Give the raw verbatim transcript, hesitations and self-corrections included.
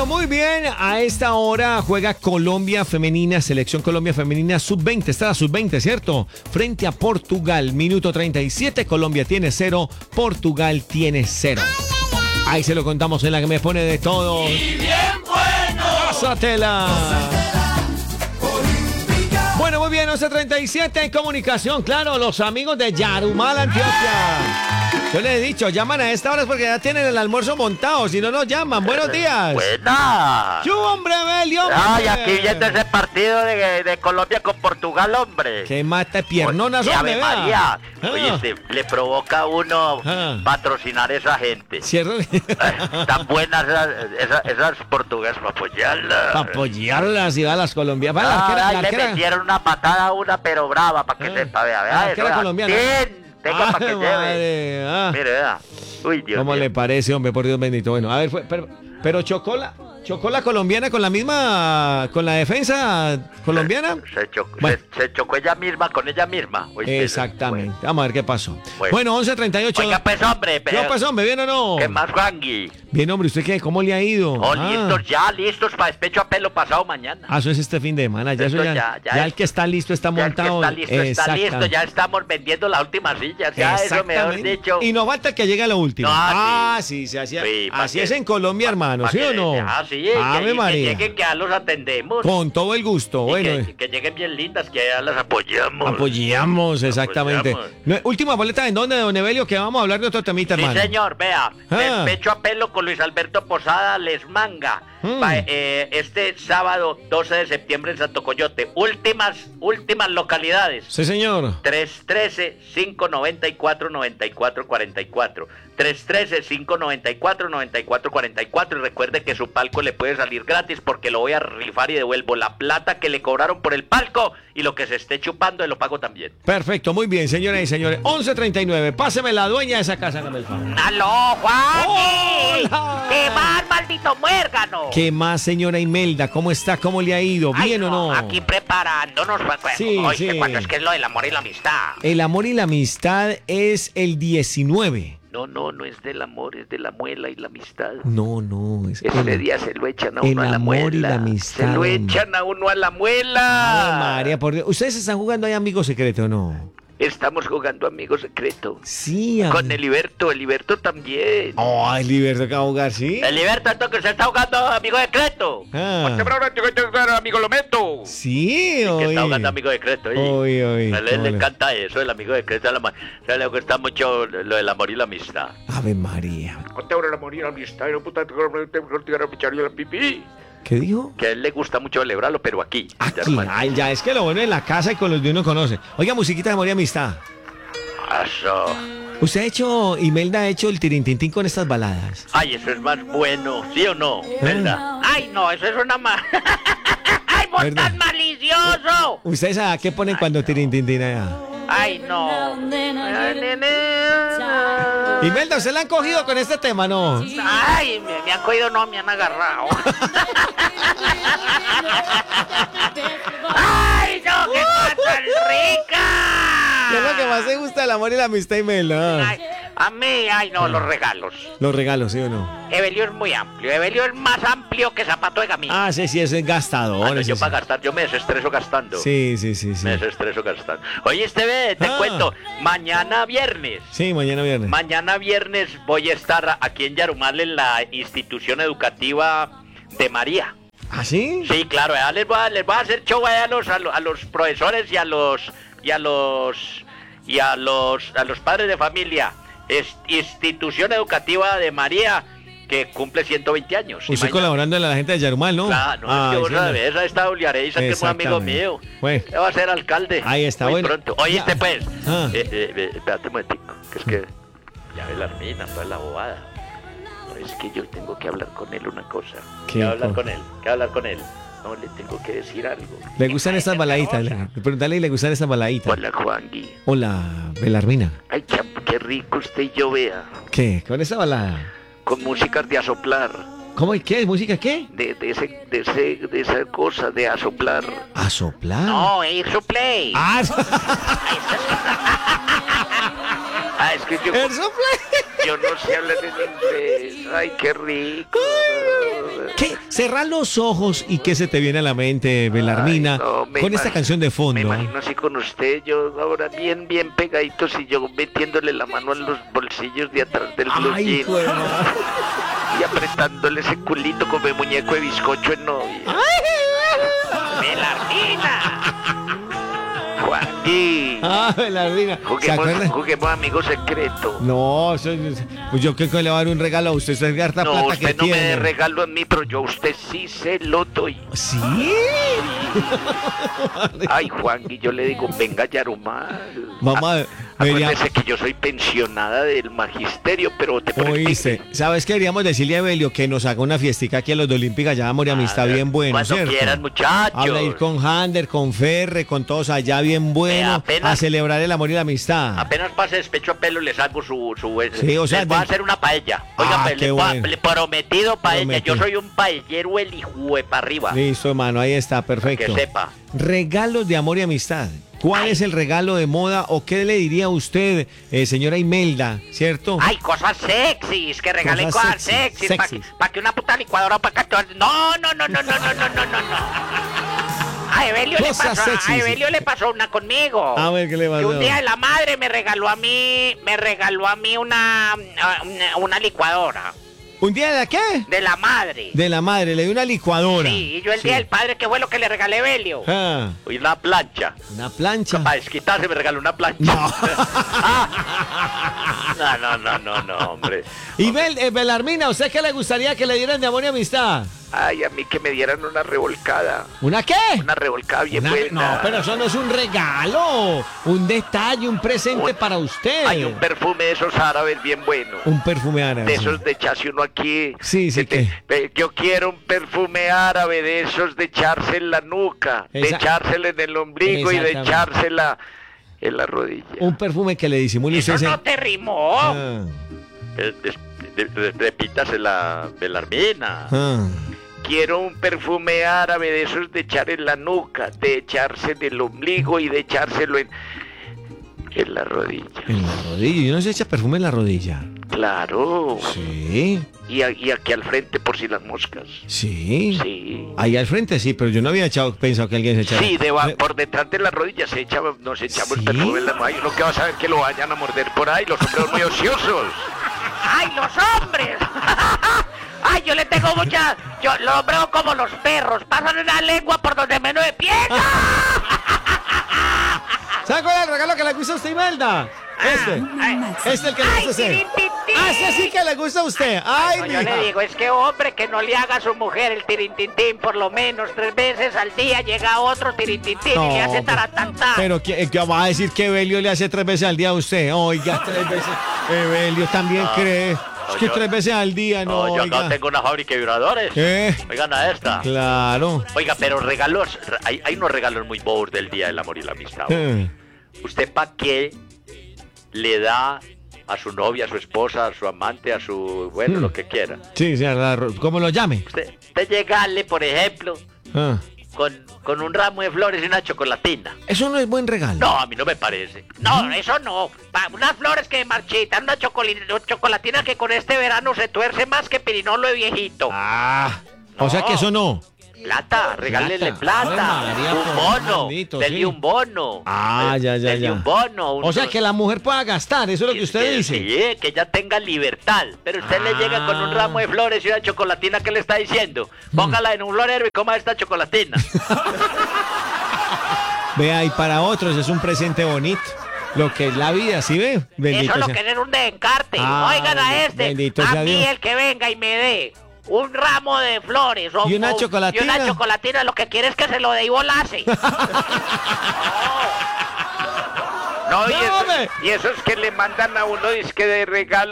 Bueno, muy bien. A esta hora juega Colombia Femenina, Selección Colombia Femenina sub veinte. Está la sub veinte, ¿cierto? Frente a Portugal. Minuto treinta y siete. Colombia tiene cero. Portugal tiene cero. Ahí se lo contamos en la que me pone de todo. ¡Y bien bueno! ¡Pásatela! Bueno, muy bien, once treinta y siete en comunicación, claro, los amigos de Yarumal, Antioquia. Yo les he dicho, llaman a esta hora porque ya tienen el almuerzo montado, si no nos llaman. Buenos días. Buena. ¡Qué hombre, Belio! Ay, aquí viendo ese partido de, de Colombia con Portugal, hombre. ¡Qué mata piernonas, Y hombre! Ave vea. María. Ah. Oye, se, le provoca a uno Ah. patrocinar a esa gente. Cierro. Tan buenas esas, esas, esas portuguesas para apoyarlas. Para apoyarlas y a las colombianas. Vaya, la Ah, arquera- ahí la le arquera- metieron una patada a una, pero brava, para que Ah. sepa, vea, La vea. arquera eso, vea. colombiana. Bien, tenga para que Ay, lleve. madre, ah. Mire, vea. Uy, Dios ¿Cómo mío. le parece, hombre? Por Dios bendito. Bueno, a ver, fue, pero, pero chocó la, chocó la colombiana con la misma, con la defensa colombiana. Se chocó, Bueno. se, se chocó ella misma con ella misma. Oíste, Exactamente. Vamos a ver qué pasó. Bueno. Bueno, once treinta y ocho. Oiga, pues, hombre. ¿Qué pasó, hombre? ¿Bien o no? ¿Qué más, Juangui? Bien, hombre. ¿Usted qué? ¿Cómo le ha ido? Oh, Ah. listos ya, listos para despecho a pelo pasado mañana. Ah, eso es este fin de semana. Ya, eso Esto ya, ya- ya ya es- el que está listo está Ya el que montado. está listo, está listo. Exactamente. Ya estamos vendiendo las últimas sillas. Ya eso, mejor Exactamente. dicho. Y nos falta que llegue a lo último. No, ah, sí. sí, se hacía. Sí, pa' así que- es en Colombia, pa- hermano, pa' ¿sí que- o no? Ah, sí. Ave que, y María. que lleguen, que ya los atendemos. Con todo el gusto. Y Bueno, que, eh, que lleguen bien lindas, que ya las apoyamos. apoyamos, exactamente. Apoyamos. No, última boleta, ¿en dónde, don Evelio? Que vamos a hablar de otro temita, Sí, hermano. señor, vea. Ah. Despecho a pelo con Luis Alberto Posada Les Manga. Mm. Pa- eh, este sábado doce de septiembre en Santo Coyote. Últimas, últimas localidades. Sí, señor. tres uno tres, cinco nueve cuatro, nueve cuatro cuatro cuatro. tres uno tres, cinco nueve cuatro, nueve cuatro cuatro cuatro. Y recuerde que su palco le puede salir gratis porque lo voy a rifar y devuelvo la plata que le cobraron por el palco y lo que se esté chupando lo pago también. Perfecto, muy bien, señoras y señores. once treinta y nueve. Páseme la dueña de esa casa, hágame el favor. ¡Aló, Juan! ¡Hola! ¿Qué más, maldito muérgano? ¿Qué más, señora Imelda? ¿Cómo está? ¿Cómo le ha ido? Ay, ¿Bien o no? Aquí preparándonos para Sí, oíste, sí. cuando es que es lo del amor y la amistad. El amor y la amistad es el diecinueve. No, no, no es del amor, es de la muela y la amistad. No, no. Es Ese el- día se lo echan a el uno a la amor y muela. la amistad, Se lo hombre. echan a uno a la muela. Ave María, por Dios. ¿Ustedes están jugando ahí amigo secreto o no? Estamos jugando amigo secreto. Sí, am- Con Eliberto, Eliberto también. Ay, Liberto, que va a jugar, ¿sí? Eliberto, esto que usted está jugando amigo secreto. Ah. amigo lo meto. Sí, Que oye. está jugando amigo secreto. oye. Oy, oy, A él cómo le le- encanta eso, el amigo secreto. a la- a él le gusta mucho lo del amor y la amistad. Ave María. Conté el amor y la amistad, no puta, la pipí. ¿Qué dijo? Que a él le gusta mucho celebrarlo, pero aquí. Aquí. hermano. Ay, ya, es que lo bueno en la casa y con los de uno conoce. Oiga, musiquita de amor y amistad. Eso. ¿Usted ha hecho, Imelda ha hecho el tirintintín con estas baladas? Ay, eso es más bueno, ¿sí o no? ¿Verdad? Ay, no, eso es una más. ¡Ay, vos ¿Verdad? tan malicioso! ¿Ustedes a qué ponen cuando tirintintín allá? Ay, no. Imelda, ¿usted la han cogido con este tema, no? Ay, me, me han cogido, no, me han agarrado. ¡Ay, no, qué cosa tan rica! ¿Qué es lo que más te gusta el amor y la amistad, Imelda? Ay, a mí, ay, no, los regalos. Los regalos, ¿sí o no? Evelio es muy amplio. Evelio es más amplio que zapato de camino. Ah, sí, sí, eso es gastador. Ah, no, ese yo sí. para gastar, yo me desestreso gastando. Sí, sí, sí, sí. Me desestreso gastando. Oye, este ve, te Ah. cuento, mañana viernes. Sí, mañana viernes. Mañana viernes voy a estar aquí en Yarumal en la institución educativa de María. ¿Ah, sí? Sí, claro, ya les voy a, les voy a hacer show allá a los, a, los, a los profesores y a los y a los y a los a los padres de familia. Es institución educativa de María que cumple ciento veinte años. Usted Imagina- colaborando en la gente de Yarumal, ¿no? Claro, no, Ah, es que vos sí, sabés, ahí está Uliareiza, que es un amigo Exactamente. mío. Bueno. Él va a ser alcalde. Ahí está, muy bueno. pronto. Oíste, Ya. pues. Ah. Eh, eh, eh, espérate un momentico, que es que ya ve la hermina, toda la bobada. No, es que yo tengo que hablar con él una cosa. ¿Qué ¿Qué hablar cosa? con él? ¿Qué hablar con él? No, le tengo que decir algo. ¿Le gustan estas baladitas? Le- Pregúntale, ¿le gustan estas baladitas? Hola, Juangui. Hola, Belarmina. Ay, qué, qué rico usted y yo, vea. ¿Qué? ¿Con esa balada? Con músicas de asoplar. ¿Cómo? ¿Qué? ¿Música qué? De, de, ese, de, ese, de esa cosa de asoplar. ¿A soplar? No, Air Supply. Ah, Ah, es que yo, el soplar. yo no sé hablar en inglés. Ay, qué rico. ¿Qué? Cerrar los ojos y ¿qué se te viene a la mente, Belarmina, Ay, no, me con esta imag- canción de Me fondo? imagino así con usted, yo ahora bien, bien pegaditos y yo metiéndole la mano en los bolsillos de atrás del blue Ay, jean hijo de madre. y apretándole ese culito como el muñeco de bizcocho en novia. ¡Belarmina! Juanqui, Ah, Belarmina. ¿Se juguemos, acuerda? juguemos amigo secreto. No, eso, pues yo creo que le voy a dar un regalo a usted, usted es harta No, plata usted que no me tiene. dé regalo a mí, pero yo a usted sí se lo doy. ¿Sí? Ay, Juanqui, yo le digo, venga, Yarumal. Mamá, Ah, debería- acuérdese que yo soy pensionada del magisterio, pero te pones Oíste, ¿sabes qué deberíamos decirle a Evelio? Que nos haga una fiestica aquí a los de Olímpica, allá Amor y Amistad, bien bueno, cuando ¿cierto? quieran, muchachos. Habla ir con Hander, con Ferre, con todos allá bien bueno, apenas- a celebrar el amor y la amistad. Apenas pase despecho a pelo, les hago su... su Sí, o sea, les voy a de- hacer una paella. Ah, Oiga, pues, qué le voy a- bueno. le prometido paella. Prometido. Yo soy un paellero el hijo de para arriba. Listo, hermano, ahí está, perfecto. Que sepa. Regalos de amor y amistad. ¿Cuál es el regalo de moda o qué le diría usted, eh, señora Imelda, cierto? Ay, cosas sexys, que regalen Cosas cosas, sexy, sexys. Para que, sexys. pa' que una puta licuadora para acá. No, no, no, no, no, no, no, no, no, no. A Evelio, le Cosas pasó, sexys. a Evelio le pasó una conmigo. A ver, ¿qué le Que pasó? un día de la madre me regaló a mí, me regaló a mí una, una, una licuadora. ¿Un día de qué? De la madre. De la madre, le dio una licuadora. Sí, y yo el Sí. día del padre, ¿qué fue lo que le regalé a Evelio? Ah, Y una plancha. una plancha. Para desquitarse me regaló una plancha. No. no, no, no, no, no, hombre. Y Bel, eh, Belarmina, ¿usted qué le gustaría que le dieran de amor y amistad? Ay, a mí que me dieran una revolcada. ¿Una qué? Una revolcada bien Una- buena. no, pero eso no es un regalo, un detalle, un presente Un- para usted. Hay un perfume de esos árabes bien bueno. Un perfume árabe. De sí. esos de echarse uno aquí. Sí, sí, Que te- eh, yo quiero un perfume árabe de esos de echarse en la nuca, de Esa- echársela en el ombligo y de Exactamente. echársela en la rodilla. Un perfume que le disimule usted. Eso ese- no te rimó. Ah, Eh, des- de- de- Repítasela, Belarmina. ah. Quiero un perfume árabe de esos de echar en la nuca, de echarse en el ombligo y de echárselo en, en la rodilla. En la rodilla. ¿Y no se echa perfume en la rodilla? Claro. Sí, Y, a- y aquí al frente por si las moscas. sí. Sí. Ahí al frente sí, pero yo no había echado, pensado que alguien se echara. Sí, deba- Eh, por detrás de la rodilla se echaba, nos echamos ¿Sí? perfume en la mano. Ay, uno que va a saber que lo vayan a morder por ahí, los hombres muy ociosos. ¡Ay, los hombres! ¡Ay, yo le tengo mucha... Yo los veo como los perros, pasan una lengua por donde menos de piensa. ¿Sabe cuál es el regalo que le gusta a usted, Imelda? Este. Este es el que le gusta a usted. Ah, ese sí que le gusta a usted. Ay, No, yo mija. le digo, es que hombre, que no le haga a su mujer el tirintintín por lo menos tres veces al día, llega otro tirintintín y le hace No, taratantá. pero ¿qué, qué va a decir que Evelio le hace tres veces al día a usted? Oiga, tres veces. Evelio también cree. Es que yo- tres veces al día, no, No, yo oiga. acá tengo una fábrica de vibradores. ¿Qué? Oigan a esta. Claro. Oiga, pero regalos, hay, hay unos regalos muy bobos del Día del Amor y la Amistad. Eh, ¿Usted para qué le da a su novia, a su esposa, a su amante, a su... bueno, Hmm. lo que quiera? Sí, sí, ¿cómo lo llame? Usted, usted llegarle, por ejemplo, Ah, con, con un ramo de flores y una chocolatina. eso no es buen regalo. No, a mí no me parece. No, eso no. Pa- unas flores que marchitan, una chocoli- chocolatina que con este verano se tuerce más que pirinolo de viejito. Ah, o sea No. que eso no. Plata, regálele Plata. plata. Ave María, un por bono. bendito, Denle sí. un bono. Ah, Eh, ya, ya, denle ya. un bono. un- O sea que la mujer pueda gastar, eso es lo que usted que- dice. Sí, que ella tenga libertad. Pero usted le llega con un Ah. ramo de flores y una chocolatina, ¿qué le está diciendo? Póngala en un florero y coma esta chocolatina. Vea, y para otros es un presente bonito. Lo que es la vida, ¿sí ve? Bendito Eso lo sea. que es un desencarte. Ah, Oigan a este. bendito a sea mí Dios. el que venga y me dé un ramo de flores. O, ¿Y una o- chocolatina? Y una chocolatina, lo que quiere es que se lo dé y volase. No, y, No, eso, hombre. y esos que le mandan a uno disque de regalo